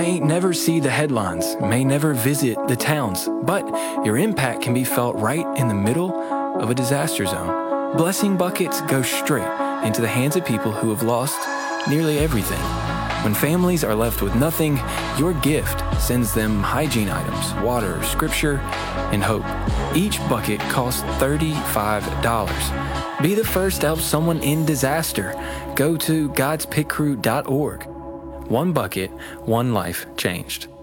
may never see the headlines, may never visit the towns, but your impact can be felt right in the middle of a disaster zone. Blessing buckets go straight into the hands of people who have lost nearly everything. When families are left with nothing, your gift sends them hygiene items, water, scripture, and hope. Each bucket costs $35. Be the first to help someone in disaster. Go to godspitcrew.org. One bucket, one life changed.